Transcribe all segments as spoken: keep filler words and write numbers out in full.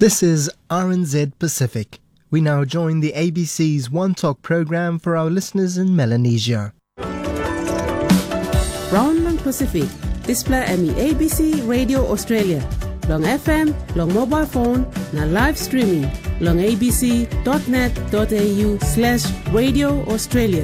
This is R N Z Pacific. We now join the A B C's One Talk program for our listeners in Melanesia. Round long Pacific, display M E A B C Radio Australia. Long F M, long mobile phone, na live streaming. Long abc.net.au slash Radio Australia.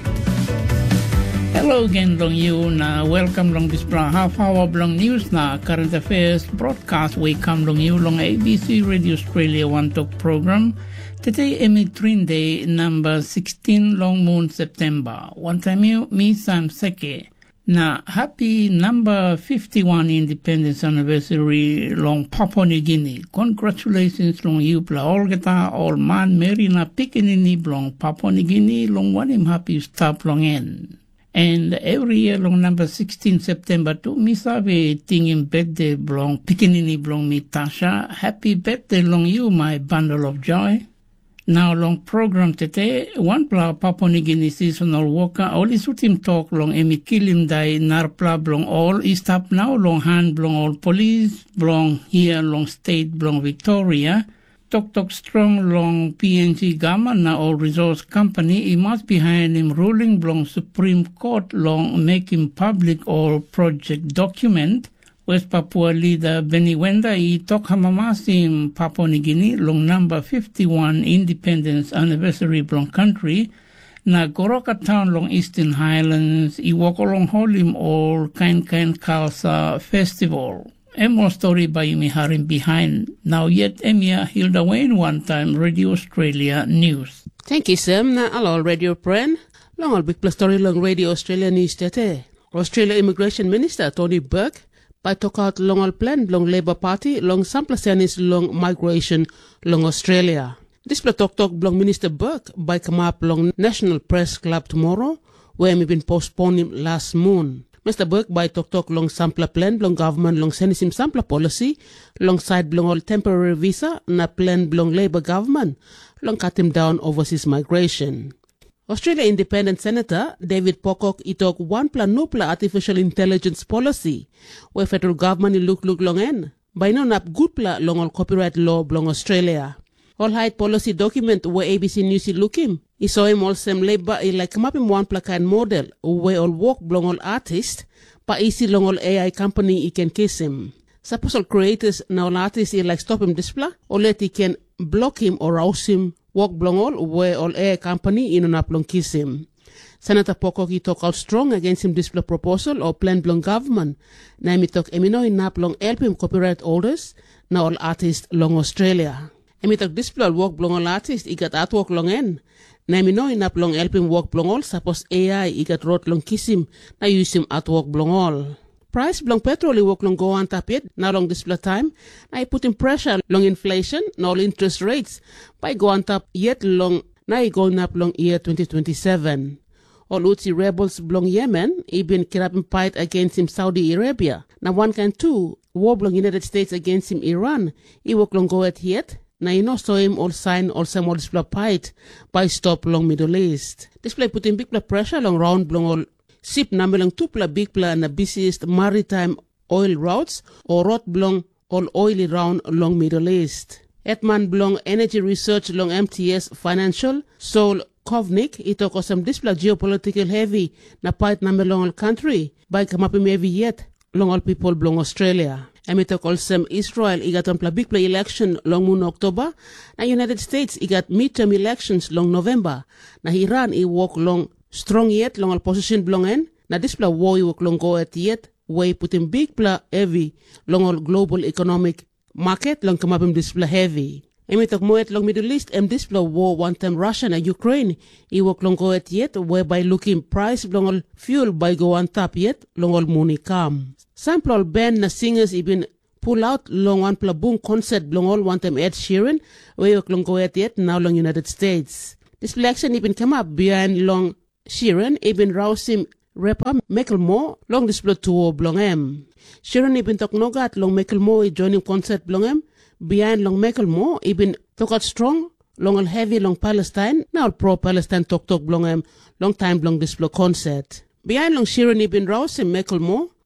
Hello again, long you na welcome long this half hour long news na current affairs broadcast. We come long you long A B C Radio Australia One Talk program. Today Emi Trinde number sixteen long moon September. One time you me Sam Seke na happy number fifty-one independence anniversary long Papua New Guinea. Congratulations long you pla Olgeta all man Merina Pikinini long Papua New Guinea long one him happy stop long end. And every year long number sixteen September to misabe tingin birthday blong pikinini blong mi Tasha. Happy birthday long you, my bundle of joy. Now long program today, one pla Papua New Guinea seasonal worker, only sutim talk long emi kilim dai narpla blong all is up now long hand blong all police blong here long state blong Victoria. Tok Tok strong long P N G government na all resource company he must behind him ruling long Supreme Court long making public all project document. West Papua leader Benny Wenda he tok hamamasim Papua New Guinea long number fifty-one independence anniversary long country na Goroka town long Eastern Highlands he walk along holim all kind kind Khalsa festival. A more story by Yumi Harim behind. Now yet Emia Hilda Wayne one time Radio Australia News. Thank you, Sam. Na alol Radio Pren. Long all big plus story long Radio Australia News tete. Australia Immigration Minister Tony Burke by talk out long all plan long Labour Party long sample senis long migration long Australia. This play talk talk long Minister Burke by come up long National Press Club tomorrow where we been postponed him last moon. Mister Burke by talk talk long sampler plan long government long senisim sampler policy long side long all temporary visa na plan long Labour government long cut him down overseas migration. Australia Independent Senator David Pocock he talk one plan no plan artificial intelligence policy where federal government he look look long en by no nap good plan long all copyright law long Australia. All height policy document where A B C News he look him. He saw him all same labor he like come up in one placard model where all work belong all artist but easy long all A I company he can kiss him. Suppose all creators now all artists he like stop him display or let he can block him or rouse him work belong all where all A I company in on up long kiss him. Senator Pocock he talk out strong against him display proposal or plan belong government. Now he talk emino in up long help him copyright holders now all artists long Australia. Emi talk display work belong all artist he got artwork long en. Na mi no inap long help him work belong all suppose A I he got wrote long kiss him na use him artwork belong all. Price belong petrol he work long go on top yet now long display time. Na he put in pressure long inflation na all interest rates by go on top yet long na he going up long year twenty twenty-seven. All Houthi rebels belong Yemen he been kidnapping fight against him Saudi Arabia. Na one can two war belong United States against him Iran he work long go at yet. Na you know saw him all sign all some all display fight by stop long Middle East. Display put in big pressure long round long all ship number long two pla big pla and the busiest maritime oil routes or road belong all oily round long Middle East. Etman belong energy research long M T S financial Sol Kovnik it took some display geopolitical heavy na fight number long all country by come up him every yet long all people belong Australia. Emi talk also Israel he got on pla big play election long moon October. Na United States he got midterm elections long November. Na Iran he walk long strong yet long all position belong en. Na this pla war he walk long go at yet where he put in big pla heavy long all global economic market long come up in this pla heavy. Emi talk more at long Middle East and this pla war one time Russia and Ukraine he walk long go at yet whereby looking price long all fuel by go on top yet long all money come. Sample all band na singers even pull out long one pla boom concert long all one time Ed Sheeran where you long go at yet now long United States. This election even come up behind long Sheeran even rouse him rapper Macklemore long display tour belong em. Sheeran even talk no got long Macklemore joining concert belong em behind long Macklemore even talk out strong long all heavy long Palestine now pro Palestine talk talk belong em long time long display concert. Behind long Sheeran even rouse him Macklemore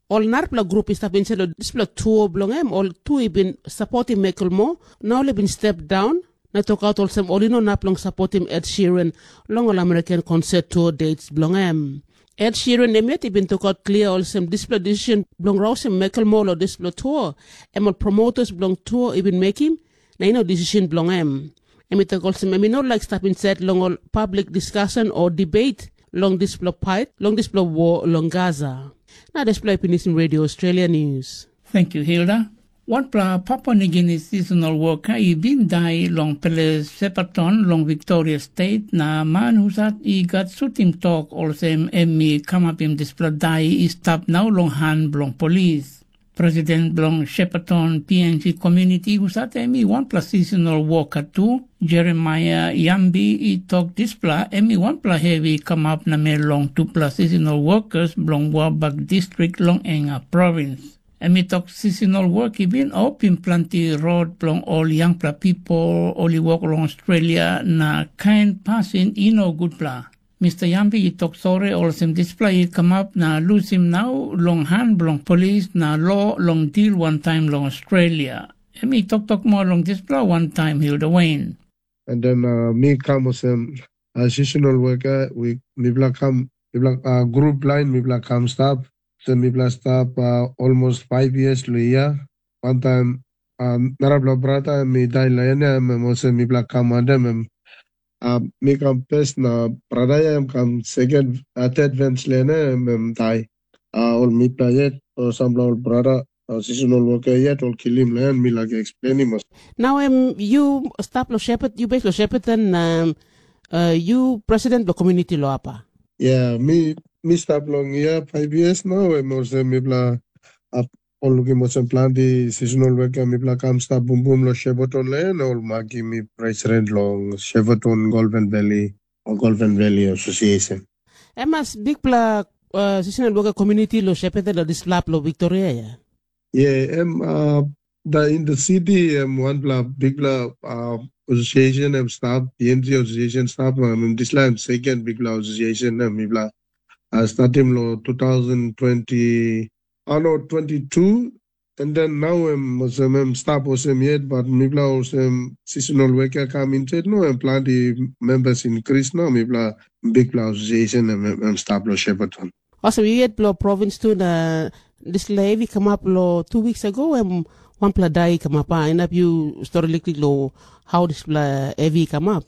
All narpla group is been said displa two blongem all two been supporting Michael Moore. Now they been stepped down. Na talk out also olino naplong supporting Ed Sheeran long all American concert tour dates blongem. Ed Sheeran emet been talk out clear also displa decision blong rouse Michael Moore or displa tour. Emol promoters blong tour even making. Na ino decision blongem. Emi talk also emi not like stopping said long all public discussion or debate long displa fight long displa war long Gaza. Now display Pinison Radio Australia News. Thank you, Hilda. What pla Papua New Guinea seasonal worker i bin die long pele Shepparton long Victoria State na man who's at i got shooting talk also emmi come up in display die i stop now long hand long police. President long Shepparton P N G community who's at emmi one plus seasonal worker too. Jeremiah Yambi i talk display emmi one plus heavy come up na me long two plus seasonal workers long Wabak district long Enga province. Emi talk seasonal work ibin open plenty road plong all young pla people only walk along Australia na kind passing ino good pla. Mister Yambi i talk sorry also display come up na lose him now long hand long police na law long deal one time long Australia. Emi talk talk more long display one time Hilda Wayne. And then uh, me come as um, a seasonal worker we me black come me black uh, group line me black come stop. So me plus stop uh, almost five years lo year. One time um narabla brata me die lane me mose me black commander me uh me come first na brada am come second uh, third vents lane me die. Uh all me playet or some all brother uh, seasonal worker yet all kill him lane me like explaining mas. Now um you stop lo shepherd you base lo shepherd and um uh you president the community lo apa? Yeah, me me stop long year five years now. I'm also me bla up all looking mo some plan the seasonal worker me bla come stop boom boom lo Shepparton lane all magi me president long Shepparton Golden Valley or Golden Valley Association. Emas big bla uh, seasonal worker community lo shepherd lo dislap lo Victoria ya. Yeah, I'm uh the in the city I'm one bla big bla uh association I'm staff P N G association staff I'm this land second big bla association I'm me bla I started in twenty twenty, I know twenty-two, and then now I'm um, stop was yet, but maybe also um, seasonal worker come in said no, I'm plan the members increase now, maybe big association and I'm stop lo Shepparton. Also, we had lo province too na this levy come up lo two weeks ago and one pla die come up and up you historically lo how this pla heavy come up.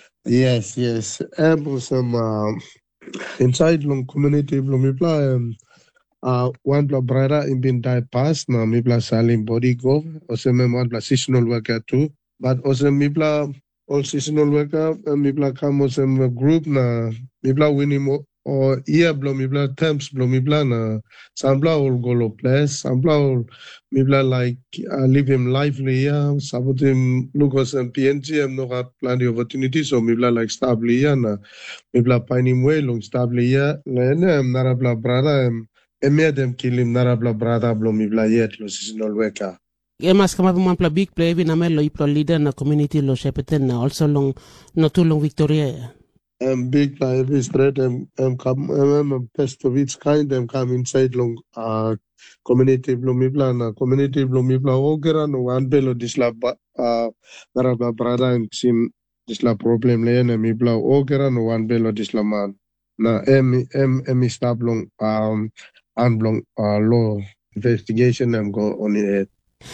Yes, yes, I'm some. Uh, Inside long community long me pla um, uh one pla brother in been die past na me pla salim body go also me one pla seasonal worker too but also me pla all seasonal worker uh, me pla come also a group na me pla winning or year blo me pla temps blo me pla na some pla all go lo place some pla all me pla like uh, live him lively yeah support him look us and P N G I'm not got plenty of opportunities so me pla like stable yeah na me pla find him way long stable yeah lene am nara pla brother am emia dem kill him nara pla brother blo me pla yet lo seasonal worker. Emas come up one pla big play na me lo iplo leader na community lo Shepparton na also long no too long Victoria. Um, big pla every street um, um come um, um best of its kind um come inside long uh community blumi plan uh, community blumi plan ogera no one belo disla uh naraba brother and sim disla problem lene mi bla ogera no one belo disla man na em em em stop long um and long uh law investigation and go on it.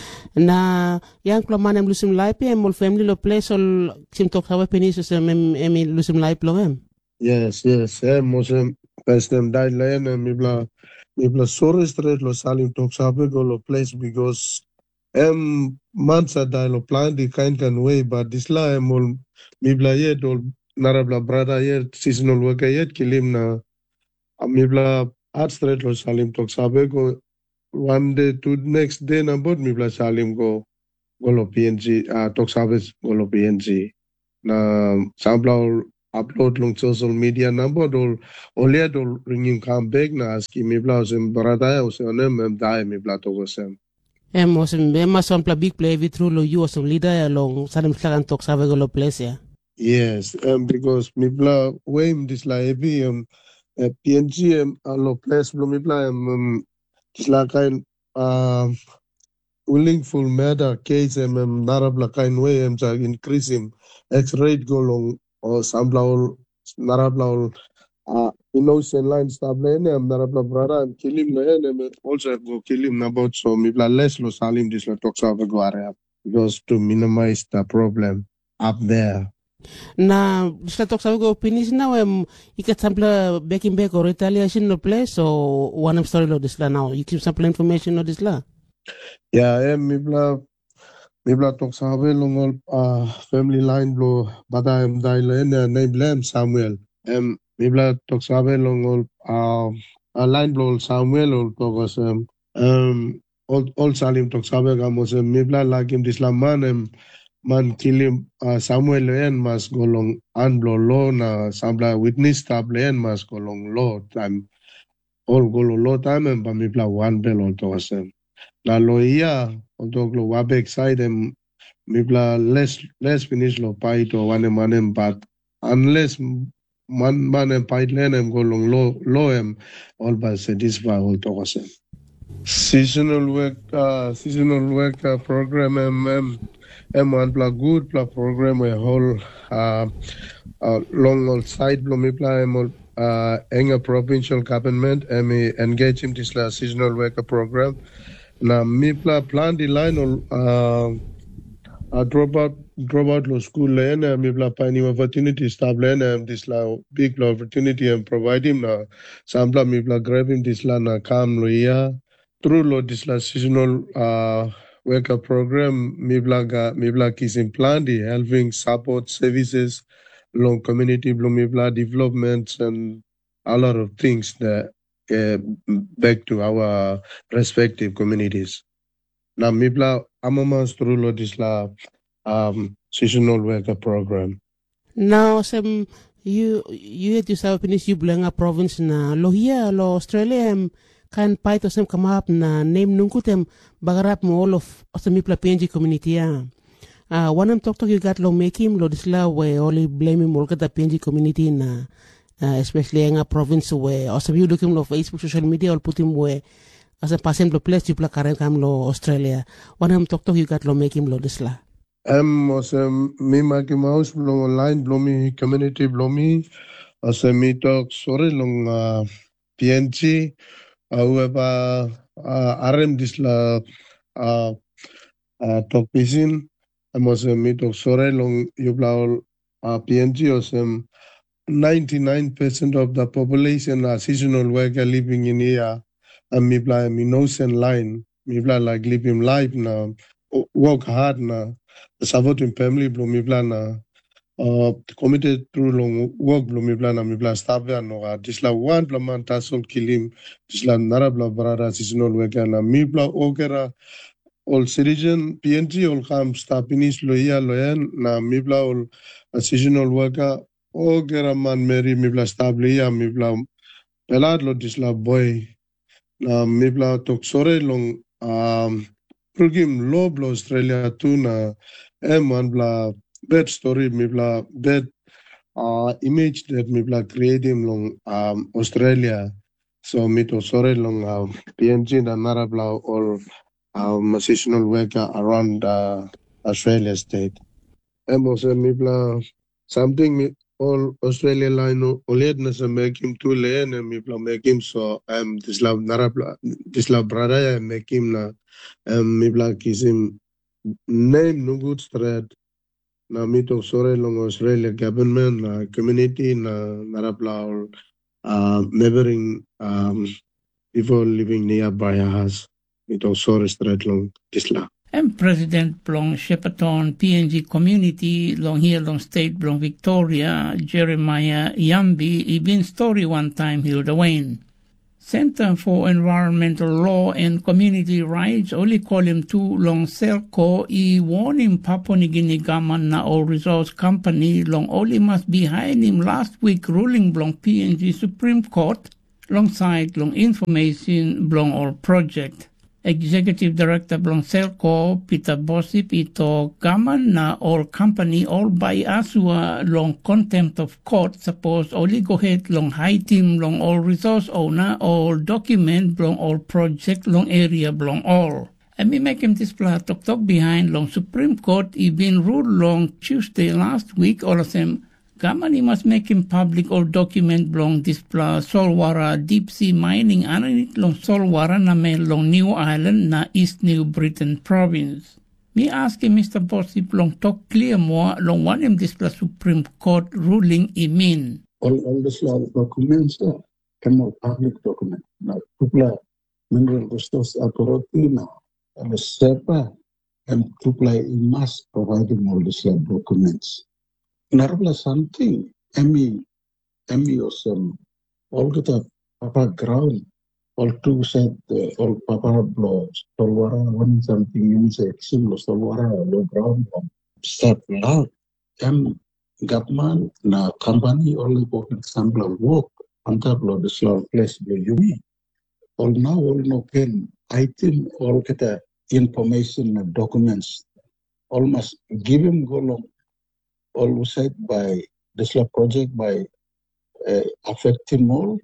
Na yang klaman em lusim life em mol family lo place ol sim tok sawa penis em em lusim life lo em. Yes, yes, em mosem best them die lane mi bla mi bla sorry straight lo salim tok sawa go lo place because em mansa die lo plan the kind can way but this la em ol mi bla yet ol narabla brother yet seasonal worker yet kilim na mi bla art straight lo salim tok sawa go one day to next day na bod mi bla salim go go lo P N G uh, talk service go lo P N G na sampla upload long social media na bod ol olia dol ringing come back na aski mi bla sem barata o se onem em dai mi bla to go sem em osem em mas sampla big play vi through lo you osem leader long salim tlagan talk service go lo place ya. Yes, um, because mi bla way this la heavy um uh, P N G um lo place blo mi bla um Isla kain uh, willingful matter case em em narabla kain way em sa increase him X rate go long or sambla narabla uh, innocent line stable em narabla brother em kill him em also go kill him about so mi bla less lo salim this la talks over go area because to minimize the problem up there. Na sila talk sa ko finish now um ikat sample back in back or retaliation no place or one of story lo this la now you keep sample information no this la. Yeah, em mi bla mi bla talk sa have long uh family line blo bada em dai le name blame Samuel. Em mi bla talk sa have long uh a line blo Samuel or to um um all all salim talk sa have gamos mi bla like him this la man em man kilim uh, Samuel en mas golong anblo lo na sambla witness table en mas golong lo time all golo lo time en pa mi bla one bell all to asem la lo ia on to glo wabek side em mi bla less less finish lo pai to one manem but unless man manem pai len em golong lo lo em all ba satisfy all to asem seasonal work uh, seasonal work uh, program em em em one pla good pla program a whole uh, uh, long old side blo mi pla em uh, enga provincial government em engage him this la seasonal worker program na mi pla plan di line uh, uh, drop out drop out lo school len mi pla pa ni opportunity stable em this la big opportunity em provide him na sampla mi pla grab him this la na kam lo ya through lo this la seasonal uh, worker program Miblaga Mibla is implanted helping support services long community Mibla developments and a lot of things that uh, back to our respective communities. Now Mibla Amamas through Lodisla um seasonal worker program. Now some you you had yourself finish you Blenga province na lo here lo Australia kan pai to sem come up na name nungkutem bagarap mo all of asami pla P N G community ya. Ah, uh, one talk to you got lo make him lo disla we only blame him all kata P N G community na uh, especially in a province where asami you look him lo Facebook social media all put him where as a person lo place you pla karen kam lo Australia. One talk to you got lo make him lo disla. Em was um, me Mickey Mouse lo online blomi community blomi asami talk sorry long uh, P N G However, uh, arem disla uh, uh, top pisin amos mit of sore long yubla uh, P N G osem ninety-nine percent of the population are seasonal worker living in here and mi bla mi nosen line mi bla like living life na work hard na supporting family blo mi bla na Uh, committed through long work blo mi plana mi plan staff no disla one plan tasol kilim disla narabla brara seasonal worker na mi plan okera all citizen P N G all kam staff inis lo ya lo yan na mi plan all seasonal worker okera man meri mi plan staff lo ya mi plan pelad lo disla boy na mi plan tok sore long um program lo blo Australia tu na em one bla bad story mibla bad uh, image that mibla creating long um, Australia so mito sorry long uh, P N G na narabla or um, seasonal worker around uh, Australia state. Emo se mibla something all Australia line oled na sa make him too lane mibla make him so um disla narabla disla brada make him na um mibla kisim name no good thread na mito sore long Australia government na community na narapla uh, neighboring um, people living nearby us mito sore straight long disla. And President Blong Shepparton P N G community long here long state Blong Victoria Jeremiah Yambi even story one time Hilda Wayne. Center for Environmental Law and Community Rights only call him two long Selco e warn him Papua New Guinea government na all resource company long only must behind him last week ruling blong P N G Supreme Court alongside long information blong all project. Executive Director Blong Selco, Peter Bossip, ito gaman na all company, all by aswa long contempt of court, suppose only go ahead long high team, long all resource owner, all document, long all project, long area, long all. And me make him display talk talk behind long Supreme Court, he been ruled long Tuesday last week, all of them. Gaman, he must make him public all document belong display Solwara deep sea mining underneath long Solwara na may long New Island na East New Britain province. Me ask him Mister Bossip long talk clear more long one him display Supreme Court ruling he mean. All all this law documents uh, come out public document. Now tupla mineral resource authority now and the SEPA and tupla he must provide him all this law documents. Narapla something, Emmy, Emmy or some, all the Papa ground, all two said, uh, all Papa blows, Solwara, one something you say, similar Solwara, low ground, start loud. Em, government, na company, only working sample work, on top of the slow place, you mean. All now, all no can, I think, all get the information and documents, almost give him go long. All said by this project by uh, affecting all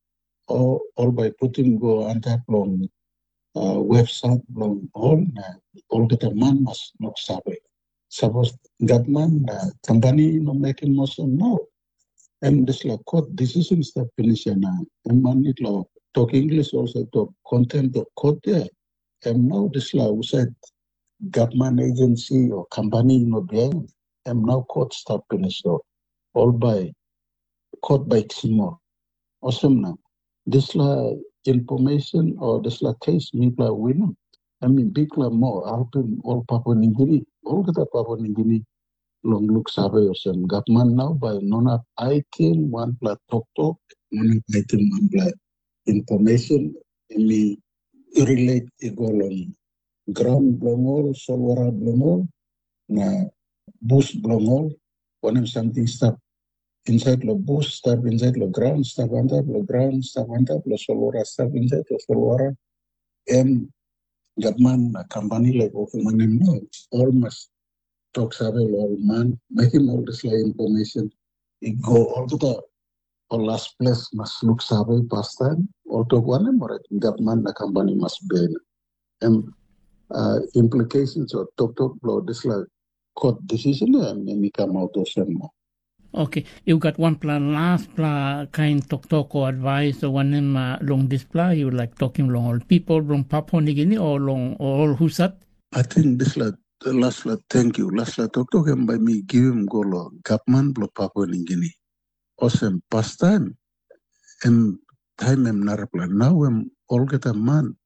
or or by putting go under long uh, website long all uh, all the man must not survey. Suppose government uh, company no making motion now. And this like court decisions that finish and uh, and man need law talk English also talk content of court there. And now this law said government agency or company not there. And now court start finished off, all by court by Timor. Awesome now. This la information or this la case me la winner. I mean big la more helping all Papua New Guinea. All the Papua New Guinea long look survey or some government now by non item one pla talk talk, non item one pla information and me relate it go along ground blongol, Solwara blongol, na boost blongol, one of something stuff inside the boost, stuff inside the ground, stuff under the ground, stuff under the Solwara, stuff inside the Solwara, and government company like Ofuman now, almost talks about all man, making all this like information, it go all to the all last place must look survey past time, all to one and more government the company must be and uh, implications of talk talk blow this like court decision and then come out of some more. Okay, you got one plan, last plan, kind talk talk or advice, or one in uh, long display, you like talking long all people from Papua New Guinea or long all Husat? I think this like the last like thank you. Last like talk talk by me give him go long government blow Papua New Guinea. Awesome past time and time am narapla. Now I'm all get a man.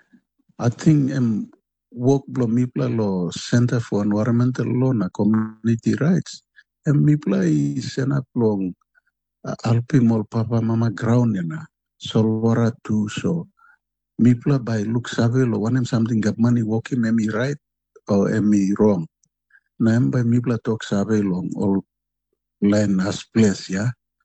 I think I'm work blow Mipla Law Center for Environmental Law na Community Rights. And Mipla is send up long uh, Alpimol Papa Mama ground na Solwara too. So Mipla by look savvy or one something got money walking am right or am wrong. Na em by Mipla talk savvy long all line as place, yeah.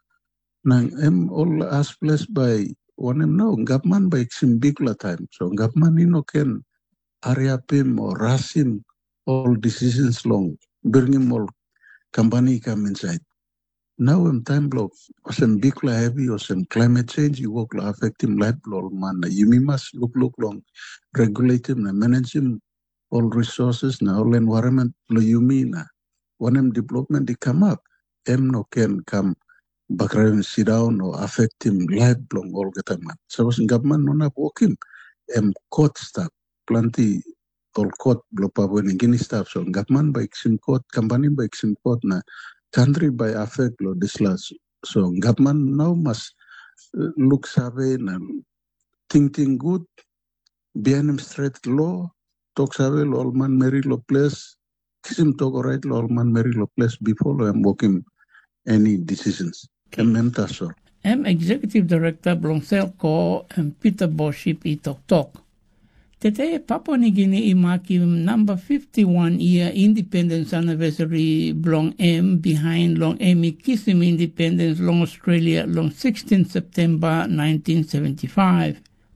Na em all as place by one em now government by sim big la time. So government no can area pim or rasim all decisions long bring him all company come inside now in time block or some big la heavy or some climate change you work la affect him life blow man you must look look long regulate him and manage him all resources now all environment lo you mean when him development they come up em no can come back and sit down or affect him life long all the time so government no not working em court stuff plenty all court blow Papua New Guinea staff so government by sim court company by sim court na country by affect lo this last so government now must uh, look survey and thinking good behind him straight law talk survey lo all man marry lo place sim talk right lo all man marry lo place before lo I'm working any decisions okay. And so I'm Executive Director Blong Selco and Peter Bossip i talk talk. Today, Papua New Guinea imakim number fifty-one year independence anniversary Blong M behind Long Emi Kisim independence Long Australia Long sixteenth September nineteen seventy-five.